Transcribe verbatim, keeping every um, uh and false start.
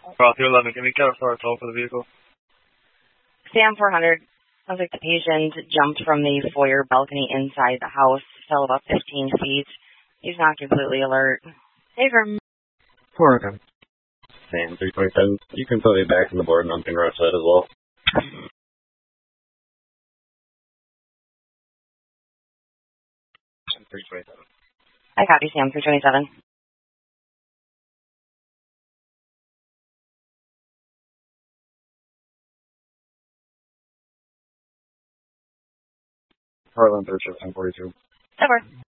Rocky eleven, can we get a far toll for the vehicle? Sam four hundred. Sounds like the patient jumped from the foyer balcony inside the house, fell about fifteen feet. He's not completely alert. Hey, from four hundred. Sam three twenty-seven. You can put me back on the board and I'm going to rush that as well. three twenty-seven. I copy, Sam three twenty-seven. Harlan third shift ten forty-two. Over.